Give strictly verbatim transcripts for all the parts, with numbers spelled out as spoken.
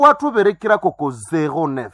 Watu berekira koko zero neuf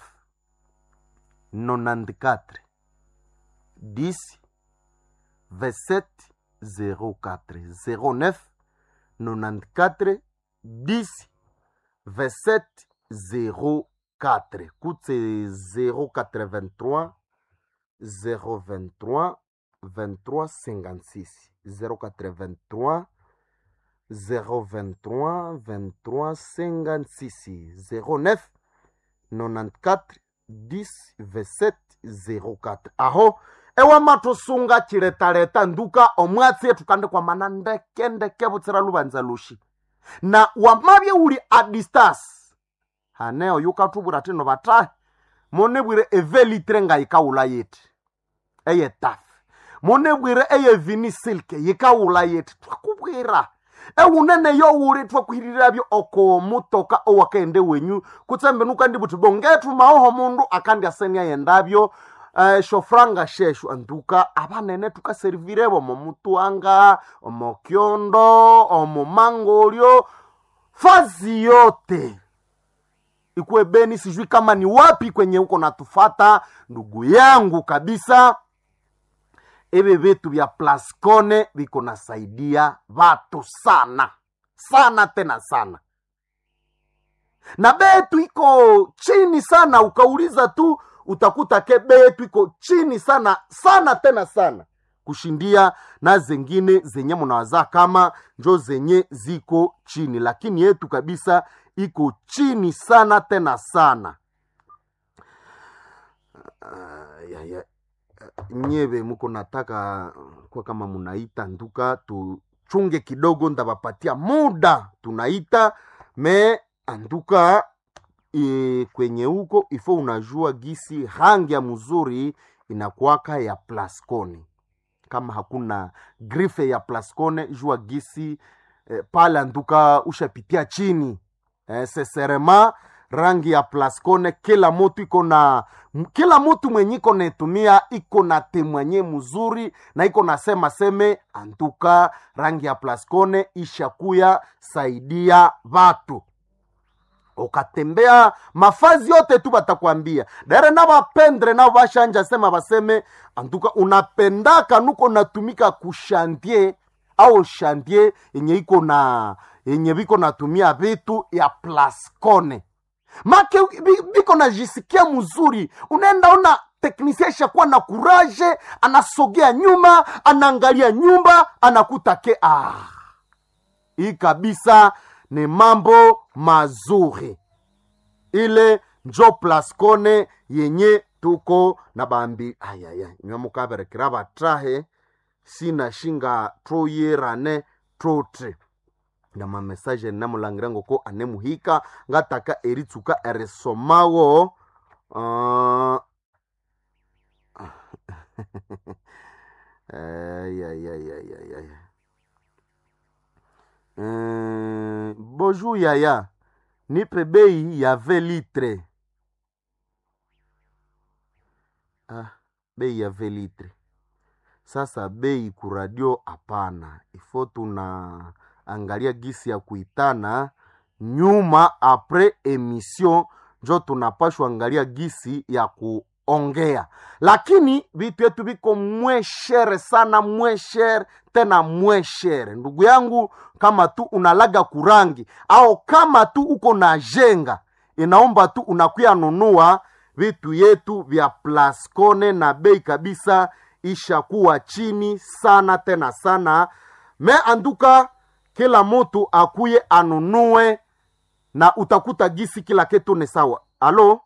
quatre dix vingt-sept zéro quatre zero neuf quatre dix vingt-sept zéro quatre. Kutse zéro quatre-vingt-trois zéro vingt-trois vingt-trois cinquante-six zéro quatre-vingt-trois zéro vingt-trois vingt-trois cinquante-six zéro neuf quatre dix vingt-sept zéro quatre. Aho ewa matosunga chiretareta nduka omwatsi tukande kwa manande kende kebutsira lubanza lushi na wamabye uli a distance haneo yukatubura tino batahe monebwire evelitre nga yikaula yeti eye taf monebwire eye vini silke yikaula yeti twakubwira ewunene yo uri twakwirira oko mutoka owakende wenyu kutsembe nukandi butibongetu maoho mundu akandi asenia yendabyo uh, shofranga sheshu anduka abanene tukaservirebo mu mutuanga omokyondo omomangolyo fazi yote ikuwe beni sijui kama ni wapi kwenye uko natufata ndugu yangu kabisa. Ebe vitu vya Plascone viko nasaidia watu sana sana tena sana, na betu iko chini sana. Ukauliza tu utakuta ke betu iko chini sana sana tena sana kushindia na zengine zenye mnawaza kama njo zenye ziko chini, lakini yetu kabisa iko chini sana tena sana. Uh, ya, ya. Nyebe muko nataka kwa kama munaita nduka tuchunge kidogo, ndabapatia muda tunaita me anduka e, kwenye huko ifo unajua gisi rangi ya mzuri inakuwaka ya Plascone. Kama hakuna grife ya Plascone jua gisi e, pale anduka ushapitia chini e, seserema rangi ya Plascone kila mtu iko na kila mtu mwenye iko netumia iko na temwenye mzuri na iko nasema seme antuka rangi ya Plascone ishakuya saidia watu. Ukatembea mafazi yote tu batakwambia dare na bapendre na bashanja sema baseme antuka unapendaka nuko natumika kushantie au shantie yenye iko na yenye biko natumia vitu ya Plascone. Make biko na jisikia mzuri, unaenda ona teknisia shakuwa na kuraje, anasogea nyuma, anaangalia nyumba, anakutake ah. Hii kabisa ni mambo mazuri. Ile njo Plascone yenye tuko na bambi. Ayaya, nyamukabere kiraba trahe, sina shinga troyerane trotre. Na ma message na mulangirango ko anemuhika ngataka eritsuka eresomawo uh ay ay ay ay ay euh bonjour yaya, nipe bei ya vingt litre. Ah, bei ya vingt litre. Sasa bei ku radio hapana, ifo tuna angalia gisi ya kuitana nyuma apres emission njo tunapashwa angalia gisi ya kuongea, lakini vitu yetu biko mweshere sana, mweshere tena mweshere. Ndugu yangu, kama tu unalaga kurangi au kama tu uko na jenga, inaomba tu unakuya nunua vitu yetu vya Plascone na bei kabisa ishakuwa chini sana tena sana. Me anduka kila mtu akuye anunue na utakuta gisi kila kitu ni sawa. Alo?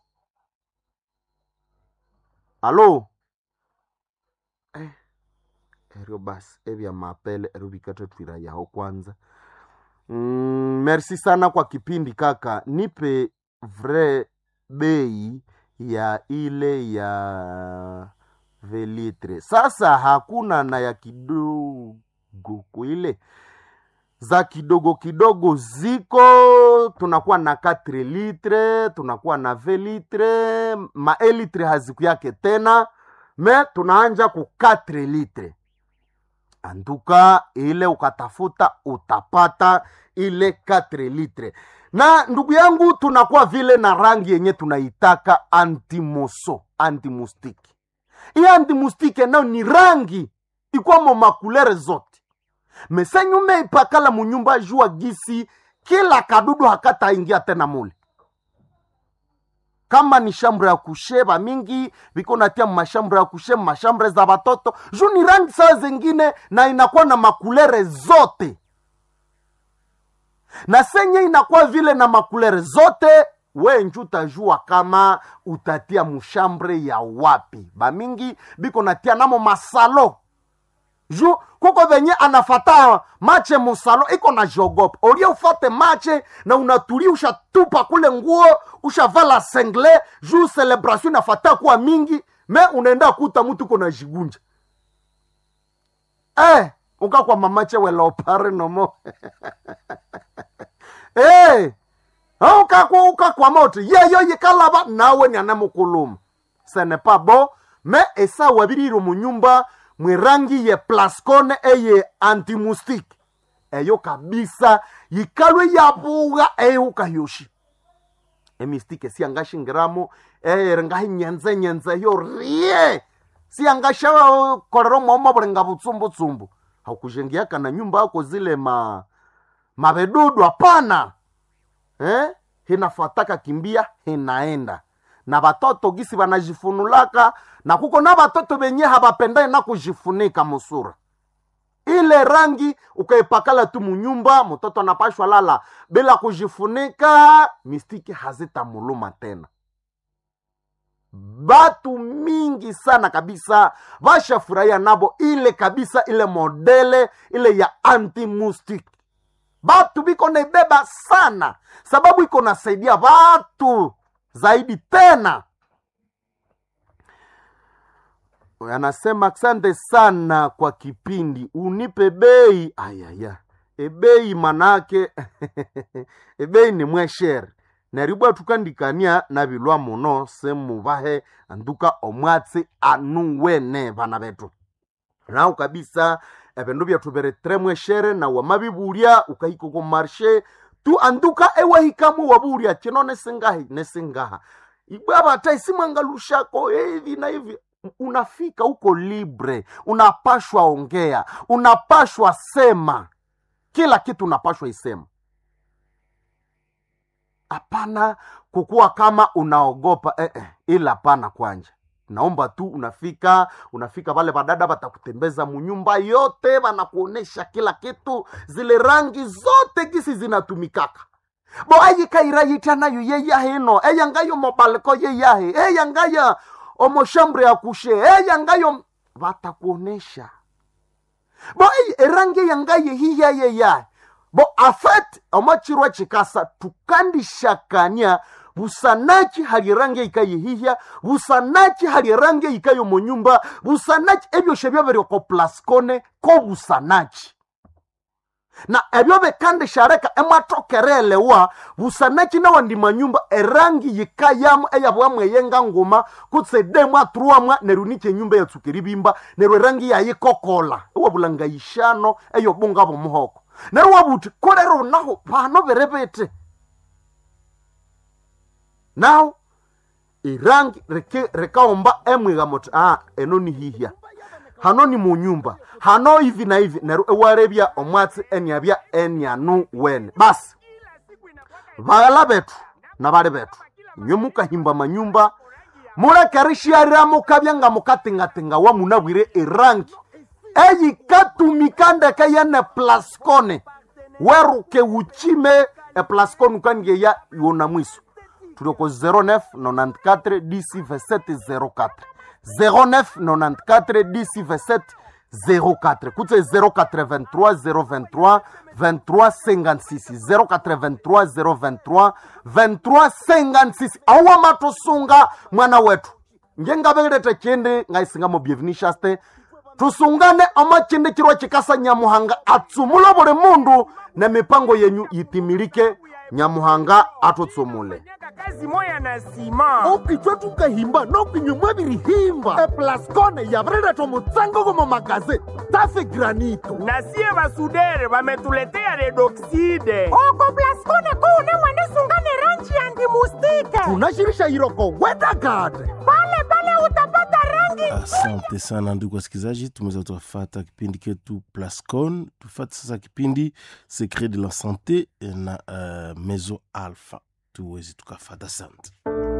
Alo? Eh, erio basi, evya mapele, erubikate tuira yao kwanza. Mm, merci sana kwa kipindi kaka. Nipe vre bei ya ile ya velitre. Sasa hakuna na ya kidogo kuile. Za kidogo kidogo ziko, tunakuwa na quatre litre, tunakuwa na vingt litre, ma un litre haziku yake tena, me tunaanja ku quatre litre. Anduka ile ukatafuta utapata ile quatre litre. Na ndugu yangu, tunakuwa vile na rangi yenye tunaitaka antimoso, antimustiki. Hii antimustiki nao ni rangi ikwamo makulere zote. Mesenyume ipakala munyumba jua gisi kila kadudu hakata ingia tena mule. Kama ni shambre ya kusheba mingi, viko natia mashambre ya kusheba, mashambre za batoto, juu ni rangi saa zingine na inakuwa na makulere zote. Na senye inakuwa vile na makulere zote, we njuta jua kama utatia mushambre ya wapi. Ba mingi biko natia namo masalo. Ju kuko venye anafata mache musalo iko na jogopa. Olia ufate mache na unatuli ushatupa kule nguo, ushavala sengle, ju celebration nafata kuwa mingi, me unaenda kuta mtu kona jigunja. Eh, uka kwa mamache wela opare nomo. Eh, uka kwa uka kwa moto. Ye yo ye kalaba nawe ni anamukuluma. Ce n'est pas bon, mais esa wabiriru munyumba mwirangi ye plaskone eye antimustik. Eyo kabisa yikalwe yabuga eyo kayoshi. Emistike si angashi ngramo e rengahi nyenze nyenze yo rie. Si angasha korero moma brenga butsumbu tsumbu. Haukujengia kana nyumba yako zile ma mabedudu hapana. Eh? Hinafataka kimbia hinaenda. Na batoto gisi banajifunulaka na kuko na batoto benye habapendai na kujifunika musura. Ile rangi ukaipakala tu munyumba, mtoto anapashwa lala bila kujifunika, mistiki hazita muluma tena. Batu mingi sana kabisa basha furahia nabo ile kabisa ile modele ile ya anti-mustik. Batu biko nebeba sana sababu iko nasaidia batu zaidi tena. Anasema asante sana kwa kipindi, unipe bei. Ayaya, ebei manake ebei ni mweshere. Neribu tukandikania na bilwa mono semu bahe anduka omwatsi anuwene bana betu. Nao kabisa ebendo bya tubere tre mweshere na wamabibulia ukahiko ko marché tu anduka ewa hikamu wabulia chinone singahi nesingaha. Ibaba tai simwangalushako hivi na hivi. Unafika uko libre, unapashwa ongea, unapashwa sema, kila kitu unapashwa isema. Apana kukua kama unaogopa, eh, eh, ila pana kwanja. Naomba tu unafika, unafika wale badada batakutembeza munyumba yote, banakuonesha kila kitu, zile rangi zote gisi zinatumikaka. Bo ayi kaira yitana yu ye yahe no, eya ngayo mobalko ye yahe, eya ngayo omo shambre ya kushe, eya ngayo batakuonesha. Bo ayi rangi yangaye hiya ye yahe. Bo afet omo chirwa chikasa tukandishakanya busanachi hali rangi ikaye hiya, busanachi hali rangi ikayo monyumba, busanachi ebyo shebyo beri ko plaskone ko busanachi. Na ebyo bekande shareka ematokerele wa busanachi na wandi manyumba erangi yikayamu eyabwamwe yenga ngoma kutse demwa truamwa nerunike nyumba ya tsukiribimba nerwe rangi ya yikokola ewa bulanga yishano eyo bunga bo muhoko nerwa buti kolero naho pano berebete. Now irangi reke rekaomba emwiga mot ah enoni hihia hano ni munyumba hano hivi na hivi neru ewarebia omwatsi enyabia enyanu wen bas bagala betu na bale betu nyomuka himba manyumba mura karishiarira mukabyanga mukatingatinga wa munabwire irangi eyi katumikanda kayane plaskone weruke uchime e plaskone kange ya yona mwiso tuloko zero neuf quatre dix vingt-sept zero quatre zero neuf quatre dix vingt-sept zero quatre kutse zero quatre vingt-trois zero vingt-trois vingt-trois cinquante-six zero quatre vingt-trois zero vingt-trois vingt-trois cinquante-six awa matosunga mwana wetu ngenga belete kende ngaisinga mo bienvenue chaste tusungane ama kende kirwa kikasa nyamuhanga atsumulo bole mundu na mipango yenyu yitimilike nyamuhanga atotsomole kazi moya na sima okitwe tukahimba nokinyumwa birihimba eplascone yabrera mutsango gomo magaze tafe granito na sie basudere bametuletea redoxide oko plascone kuune mwende sungane rangi antimustike tunashirisha iroko wedagade pale pale utapata rangi. Asante sana ndugu wasikilizaji, tumeweza tuwafata kipindi ketu Plascon. Tufate sasa kipindi Secret de la Santé na uh, Maison Alpha, tuwezi tukafata. Asante.